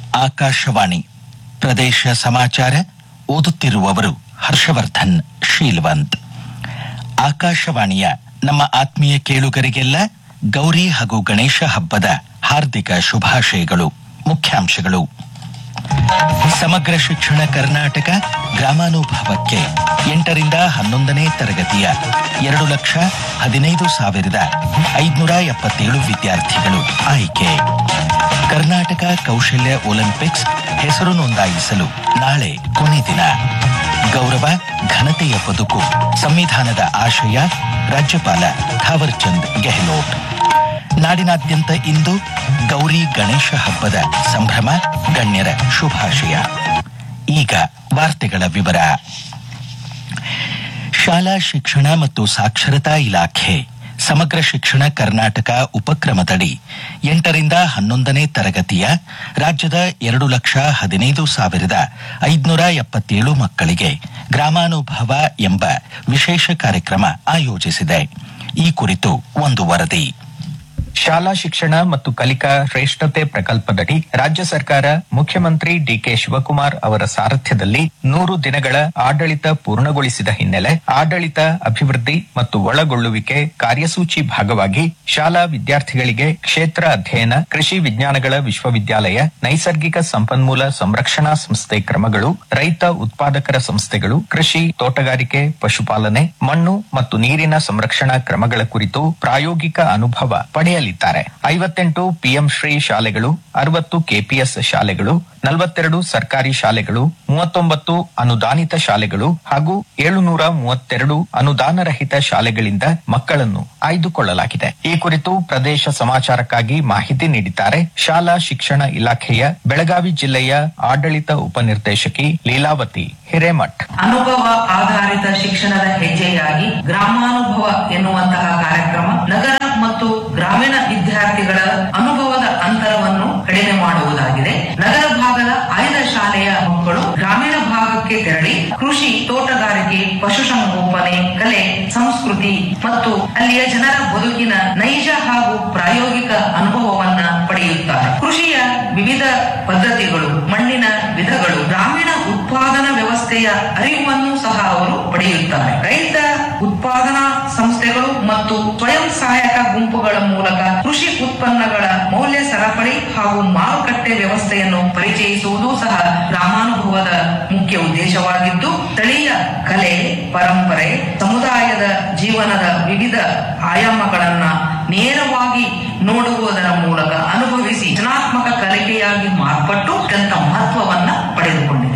ಆಕಾಶವಾಣಿ ಪ್ರದೇಶ ಸಮಾಚಾರ ಓದುತ್ತಿರುವವರು ಹರ್ಷವರ್ಧನ್ ಶೀಲ್ವಂತ್. ಆಕಾಶವಾಣಿಯ ನಮ್ಮ ಆತ್ಮೀಯ ಕೇಳುಗರಿಗೆಲ್ಲ ಗೌರಿ ಹಾಗೂ ಗಣೇಶ ಹಬ್ಬದ ಹಾರ್ದಿಕ ಶುಭಾಶಯಗಳು. ಮುಖ್ಯಾಂಶಗಳು: ಸಮಗ್ರ ಶಿಕ್ಷಣ ಕರ್ನಾಟಕ ಗ್ರಾಮಾನುಭವಕ್ಕೆ 8ರಿಂದ 11ನೇ ತರಗತಿಯ 2,15,577 ವಿದ್ಯಾರ್ಥಿಗಳು ಆಯ್ಕೆ. ಕರ್ನಾಟಕ ಕೌಶಲ್ಯ ಒಲಿಂಪಿಕ್ಸ್ ಹೆಸರು ನೋಂದಾಯಿಸಲು ನಾಳೆ ಕೊನೆ ದಿನ. ಗೌರವ ಘನತೆಯ ಬದುಕು ಸಂವಿಧಾನದ ಆಶಯ, ರಾಜ್ಯಪಾಲ ಥಾವರ್ಚಂದ್ ಗೆಹ್ಲೋಟ್. ನಾಡಿನಾದ್ಯಂತ ಇಂದು ಗೌರಿ ಗಣೇಶ ಹಬ್ಬದ ಸಂಭ್ರಮ, ಗಣ್ಯರ ಶುಭಾಶಯ. ಈಗ ವಾರ್ತೆಗಳ ವಿವರ. ಶಾಲಾ ಶಿಕ್ಷಣ ಮತ್ತು ಸಾಕ್ಷರತಾ ಇಲಾಖೆ ಸಮಗ್ರ ಶಿಕ್ಷಣ ಕರ್ನಾಟಕ ಉಪಕ್ರಮದಡಿ 8ರಿಂದ 11ನೇ ತರಗತಿಯ ರಾಜ್ಯದ 2,15,577 ಮಕ್ಕಳಿಗೆ ಗ್ರಾಮಾನುಭವ ಎಂಬ ವಿಶೇಷ ಕಾರ್ಯಕ್ರಮ ಆಯೋಜಿಸಿದೆ. ಈ ಕುರಿತು ಒಂದು ವರದಿ. ಶಾಲಾ ಶಿಕ್ಷಣ ಮತ್ತು ಕಲಿಕಾ ಶ್ರೇಷ್ಠತೆ ಪ್ರಕಲ್ಪದಡಿ ರಾಜ್ಯ ಸರ್ಕಾರ ಮುಖ್ಯಮಂತ್ರಿ ಡಿಕೆ ಶಿವಕುಮಾರ್ ಅವರ ಸಾರಥ್ಯದಲ್ಲಿ 100 ದಿನಗಳ ಆಡಳಿತ ಪೂರ್ಣಗೊಳಿಸಿದ ಹಿನ್ನೆಲೆ ಆಡಳಿತ ಅಭಿವೃದ್ಧಿ ಮತ್ತು ಒಳಗೊಳ್ಳುವಿಕೆ ಕಾರ್ಯಸೂಚಿ ಭಾಗವಾಗಿ ಶಾಲಾ ವಿದ್ಯಾರ್ಥಿಗಳಿಗೆ ಕ್ಷೇತ್ರ ಅಧ್ಯಯನ, ಕೃಷಿ ವಿಜ್ಞಾನಗಳ ವಿಶ್ವವಿದ್ಯಾಲಯ, ನೈಸರ್ಗಿಕ ಸಂಪನ್ಮೂಲ ಸಂರಕ್ಷಣಾ ಸಂಸ್ಥೆ ಕ್ರಮಗಳು, ರೈತ ಉತ್ಪಾದಕರ ಸಂಸ್ಥೆಗಳು, ಕೃಷಿ, ತೋಟಗಾರಿಕೆ, ಪಶುಪಾಲನೆ, ಮಣ್ಣು ಮತ್ತು ನೀರಿನ ಸಂರಕ್ಷಣಾ ಕ್ರಮಗಳ ಕುರಿತು ಪ್ರಾಯೋಗಿಕ ಅನುಭವ ಪಡೆಯಲಿದ್ದಾರೆ. 58 ಪಿಎಂ ಶ್ರೀ ಶಾಲೆಗಳು, 60 ಕೆಪಿಎಸ್ ಶಾಲೆಗಳು, 42 ಸರ್ಕಾರಿ ಶಾಲೆಗಳು, 39 ಅನುದಾನಿತ ಶಾಲೆಗಳು ಹಾಗೂ 732 ಅನುದಾನರಹಿತ ಶಾಲೆಗಳಿಂದ ಮಕ್ಕಳನ್ನು ಆಯ್ದುಕೊಳ್ಳಲಾಗಿದೆ. ಈ ಕುರಿತು ಪ್ರದೇಶ ಸಮಾಚಾರಕ್ಕಾಗಿ ಮಾಹಿತಿ ನೀಡಿದ್ದಾರೆ ಶಾಲಾ ಶಿಕ್ಷಣ ಇಲಾಖೆಯ ಬೆಳಗಾವಿ ಜಿಲ್ಲೆಯ ಆಡಳಿತ ಉಪನಿರ್ದೇಶಕಿ ಲೀಲಾವತಿ ಹಿರೇಮಠ್. ಅನುಭವ ಆಧಾರಿತ ಶಿಕ್ಷಣದ ಹೆಜ್ಜೆಯಾಗಿ ಗ್ರಾಮಾನುಭವ ಎನ್ನುವಂತಹ ಕಾರ್ಯಕ್ರಮ ನಗರ ಮತ್ತು ಗ್ರಾಮೀಣ ವಿದ್ಯಾರ್ಥಿಗಳ ಅನುಭವದ ಅಂತರವನ್ನು ಕಡಿಮೆ ಮಾಡುವುದಾಗಿದೆ. ನಗರ ಭಾಗದ ಆಯ್ದ ಶಾಲೆಯ ಮಕ್ಕಳು ಗ್ರಾಮೀಣ ಭಾಗಕ್ಕೆ ತೆರಳಿ ಕೃಷಿ, ತೋಟಗಾರಿಕೆ, ಪಶುಸಂಗೋಪನೆ, ಕಲೆ, ಸಂಸ್ಕೃತಿ ಮತ್ತು ಅಲ್ಲಿಯ ಜನರ ಬದುಕಿನ ನೈಜ ಹಾಗೂ ಪ್ರಾಯೋಗಿಕ ಅನುಭವವನ್ನ ಪಡೆಯುತ್ತಾರೆ. ಕೃಷಿಯ ವಿವಿಧ ಪದ್ಧತಿಗಳು, ಮಣ್ಣಿನ ವಿಧಗಳು, ಗ್ರಾಮೀಣ ಉತ್ಪಾದನಾ ವ್ಯವಸ್ಥೆಯ ಅರಿವನ್ನು ಸಹ ಅವರು ಪಡೆಯುತ್ತಾರೆ. ರೈತ ಉತ್ಪಾದನಾ ಸಂಸ್ಥೆಗಳು ಮತ್ತು ಸ್ವಯಂ ಸಹಾಯಕ ಗುಂಪುಗಳ ಮೂಲಕ ಕೃಷಿ ಉತ್ಪನ್ನಗಳ ಮೌಲ್ಯ ಸರಪಳಿ ಹಾಗೂ ಮಾರುಕಟ್ಟೆ ವ್ಯವಸ್ಥೆಯನ್ನು ಪರಿಚಯಿಸುವುದು ಸಹ ಗ್ರಾಮಾನುಭವದ ಮುಖ್ಯ ಉದ್ದೇಶವಾಗಿದ್ದು, ಸ್ಥಳೀಯ ಕಲೆ, ಪರಂಪರೆ, ಸಮುದಾಯದ ಜೀವನದ ವಿವಿಧ ಆಯಾಮಗಳನ್ನ ನೇರವಾಗಿ ನೋಡುವುದರ ಮೂಲಕ ಅನುಭವಿಸಿ ರಚನಾತ್ಮಕ ಕಲಿಕೆಯಾಗಿ ಮಾರ್ಪಟ್ಟು ಅತ್ಯಂತ ಮಹತ್ವವನ್ನ ಪಡೆದುಕೊಂಡಿದೆ.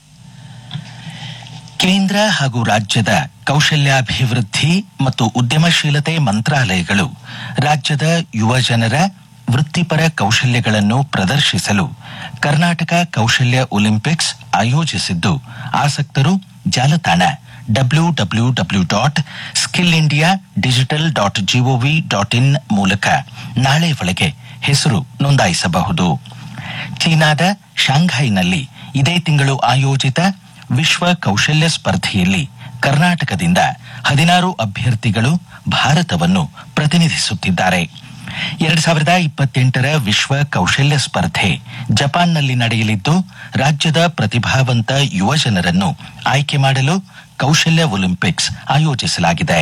ಕೇಂದ್ರ ಹಾಗೂ ರಾಜ್ಯದ ಕೌಶಲ್ಯಾಭಿವೃದ್ಧಿ ಮತ್ತು ಉದ್ಯಮಶೀಲತೆ ಮಂತ್ರಾಲಯಗಳು ರಾಜ್ಯದ ಯುವಜನರ ವೃತ್ತಿಪರ ಕೌಶಲ್ಯಗಳನ್ನು ಪ್ರದರ್ಶಿಸಲು ಕರ್ನಾಟಕ ಕೌಶಲ್ಯ ಒಲಿಂಪಿಕ್ಸ್ ಆಯೋಜಿಸಿದ್ದು, ಆಸಕ್ತರು ಜಾಲತಾಣ www.skillindiadigital.gov.in ಮೂಲಕ ನಾಳೆ ಒಳಗೆ ಹೆಸರು ನೋಂದಾಯಿಸಬಹುದು. ಚೀನಾದ ಶಾಂಘೈನಲ್ಲಿ ಇದೇ ತಿಂಗಳು ಆಯೋಜಿತ ವಿಶ್ವ ಕೌಶಲ್ಯ ಸ್ಪರ್ಧೆಯಲ್ಲಿ ಕರ್ನಾಟಕದಿಂದ 16 ಅಭ್ಯರ್ಥಿಗಳು ಭಾರತವನ್ನು ಪ್ರತಿನಿಧಿಸುತ್ತಿದ್ದಾರೆ. 2028ರ ವಿಶ್ವ ಕೌಶಲ್ಯ ಸ್ಪರ್ಧೆ ಜಪಾನ್ನಲ್ಲಿ ನಡೆಯಲಿದ್ದು, ರಾಜ್ಯದ ಪ್ರತಿಭಾವಂತ ಯುವಜನರನ್ನು ಆಯ್ಕೆ ಮಾಡಲು ಕೌಶಲ್ಯ ಒಲಿಂಪಿಕ್ಸ್ ಆಯೋಜಿಸಲಾಗಿದೆ.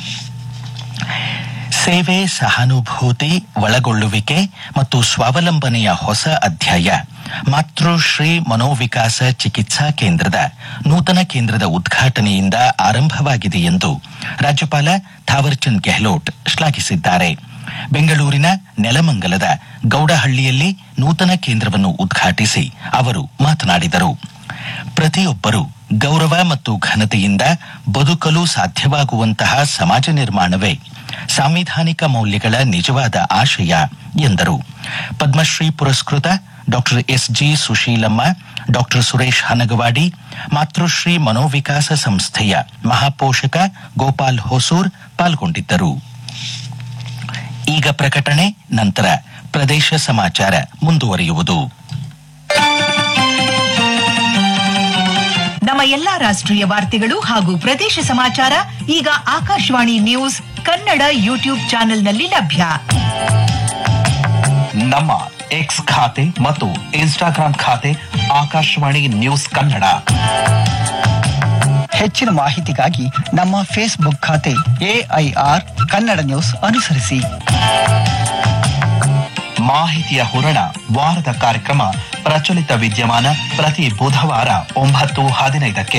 ಸೇವೆ, ಸಹಾನುಭೂತಿ, ಒಳಗೊಳ್ಳುವಿಕೆ ಮತ್ತು ಸ್ವಾವಲಂಬನೆಯ ಹೊಸ ಅಧ್ಯಾಯ ಮಾತೃಶ್ರೀ ಮನೋವಿಕಾಸ ಚಿಕಿತ್ಸಾ ಕೇಂದ್ರದ ನೂತನ ಕೇಂದ್ರದ ಉದ್ಘಾಟನೆಯಿಂದ ಆರಂಭವಾಗಿದೆ ಎಂದು ರಾಜ್ಯಪಾಲ ಥಾವರ್ಚಂದ್ ಗೆಹ್ಲೋಟ್ ಶ್ಲಾಘಿಸಿದ್ದಾರೆ. ಬೆಂಗಳೂರಿನ ನೆಲಮಂಗಲದ ಗೌಡಹಳ್ಳಿಯಲ್ಲಿ ನೂತನ ಕೇಂದ್ರವನ್ನು ಉದ್ಘಾಟಿಸಿ ಅವರು ಮಾತನಾಡಿದರು. ಪ್ರತಿಯೊಬ್ಬರೂ ಗೌರವ ಮತ್ತು ಘನತೆಯಿಂದ ಬದುಕಲು ಸಾಧ್ಯವಾಗುವಂತಹ ಸಮಾಜ ನಿರ್ಮಾಣವೇ ಸಾಂವಿಧಾನಿಕ ಮೌಲ್ಯಗಳ ನಿಜವಾದ ಆಶಯ ಎಂದರು. ಪದ್ಮಶ್ರೀ ಪುರಸ್ಕೃತ doctor S G Sushilamma, doctor Suresh Hanagavadi, ಮಾತೃಶ್ರೀ ಮನೋವಿಕಾಸ ಸಂಸ್ಥೆಯ ಮಹಾಪೋಷಕ ಗೋಪಾಲ್ ಹೊಸೂರ್ ಪಾಲ್ಗೊಂಡಿದ್ದರು. ಈಗ ಪ್ರಕಟಣೆ, ನಂತರ ಪ್ರದೇಶ ಸಮಾಚಾರ ಮುಂದುವರಿಯುವುದು. ನಮ್ಮ ಎಲ್ಲಾ ರಾಷ್ಟ್ರೀಯ ವಾರ್ತೆಗಳು ಹಾಗೂ ಪ್ರದೇಶ ಸಮಾಚಾರ ಈಗ ಆಕಾಶವಾಣಿ ನ್ಯೂಸ್ ಕನ್ನಡ ಯೂಟ್ಯೂಬ್ ಚಾನೆಲ್ನಲ್ಲಿ ಲಭ್ಯ. ನಮ್ಮ ಎಕ್ಸ್ ಖಾತೆ ಮತ್ತು ಇನ್ಸ್ಟಾಗ್ರಾಂ ಖಾತೆ ಆಕಾಶವಾಣಿ ನ್ಯೂಸ್ ಕನ್ನಡ. ಹೆಚ್ಚಿನ ಮಾಹಿತಿಗಾಗಿ ನಮ್ಮ ಫೇಸ್ಬುಕ್ ಖಾತೆ AIR ಕನ್ನಡ ನ್ಯೂಸ್ ಅನುಸರಿಸಿ. ಮಾಹಿತಿಯ ಹೂರಣ ವಾರದ ಕಾರ್ಯಕ್ರಮ ಪ್ರಚಲಿತ ವಿದ್ಯಮಾನ ಪ್ರತಿ ಬುಧವಾರ 9:15.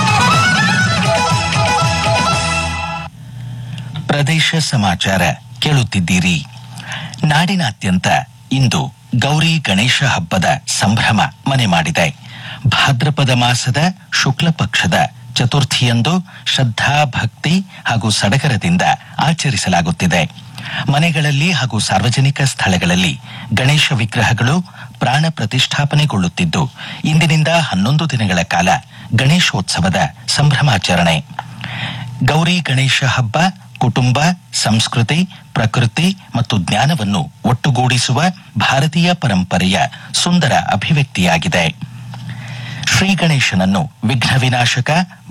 ಪ್ರದೇಶ ಸಮಾಚಾರ ಕೇಳುತ್ತಿದ್ದೀರಿ. ನಾಡಿನಾದ್ಯಂತ ಇಂದು ಗೌರಿ ಗಣೇಶ ಹಬ್ಬದ ಸಂಭ್ರಮ ಮನೆ ಮಾಡಿದೆ. ಭಾದ್ರಪದ ಮಾಸದ ಶುಕ್ಲ ಪಕ್ಷದ ಚತುರ್ಥಿಯಂದು ಶ್ರದ್ಧಾ ಭಕ್ತಿ ಹಾಗೂ ಸಡಗರದಿಂದ ಆಚರಿಸಲಾಗುತ್ತಿದೆ. ಮನೆಗಳಲ್ಲಿ ಹಾಗೂ ಸಾರ್ವಜನಿಕ ಸ್ಥಳಗಳಲ್ಲಿ ಗಣೇಶ ವಿಗ್ರಹಗಳು ಪ್ರಾಣ ಪ್ರತಿಷ್ಠಾಪನೆಗೊಳ್ಳುತ್ತಿದ್ದು ಇಂದಿನಿಂದ 11 ದಿನಗಳ ಕಾಲ ಗಣೇಶೋತ್ಸವದ ಸಂಭ್ರಮಾಚರಣೆ. ಗೌರಿ ಗಣೇಶ ಹಬ್ಬ ಕುಟುಂಬ, ಸಂಸ್ಕೃತಿ, ಪ್ರಕೃತಿ ಮತ್ತು ಜ್ಞಾನವನ್ನು ಒಟ್ಟುಗೂಡಿಸುವ ಭಾರತೀಯ ಪರಂಪರೆಯ ಸುಂದರ ಅಭಿವ್ಯಕ್ತಿಯಾಗಿದೆ. ಶ್ರೀ ಗಣೇಶನನ್ನು ವಿಘ್ನ ವಿನಾಶಕ